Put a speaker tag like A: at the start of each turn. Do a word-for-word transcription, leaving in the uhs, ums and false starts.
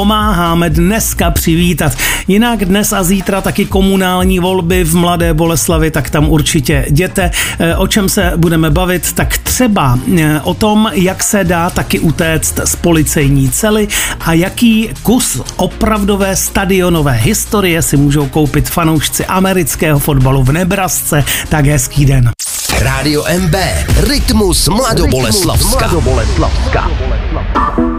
A: pomáháme dneska přivítat. Jinak dnes a zítra taky komunální volby v Mladé Boleslavi, tak tam určitě jděte. O čem se budeme bavit? Tak třeba o tom, jak se dá taky utéct z policejní cely a jaký kus opravdové stadionové historie si můžou koupit fanoušci amerického fotbalu v Nebrasce. Tak hezký den.
B: Rádio M B, Rytmus Mladoboleslavska.